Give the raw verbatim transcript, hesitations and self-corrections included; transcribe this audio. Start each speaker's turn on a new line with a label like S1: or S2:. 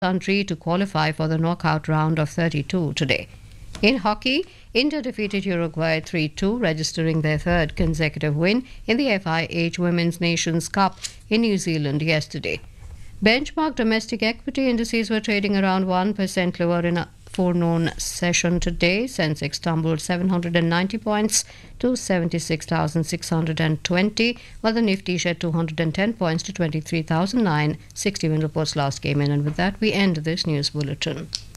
S1: country to qualify for the knockout round of thirty-two today. In hockey, India defeated Uruguay three two, registering their third consecutive win in the F I H Women's Nations Cup in New Zealand yesterday. Benchmark domestic equity indices were trading around one percent lower in a forenoon session today. Sensex tumbled seven hundred ninety points to seventy-six thousand six hundred twenty, while the Nifty shed two hundred ten points to twenty-three thousand nine hundred sixty-one. Reports last came in, and with that we end this news bulletin.